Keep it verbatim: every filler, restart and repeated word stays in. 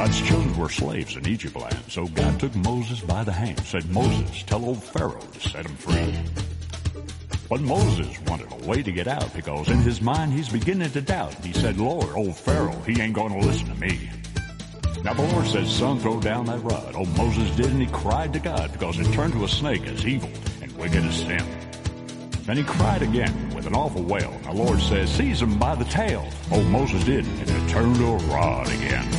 God's children were slaves in Egypt land, so God took Moses by the hand, said, Moses, tell old Pharaoh to set him free. But Moses wanted a way to get out because in his mind he's beginning to doubt. He said, Lord, old Pharaoh, he ain't going to listen to me. Now the Lord said, son, throw down that rod. Oh, Moses did, and he cried to God because it turned to a snake as evil and wicked as sin. Then he cried again with an awful wail. The Lord says, seize him by the tail. Oh, Moses did, and it turned to a rod again.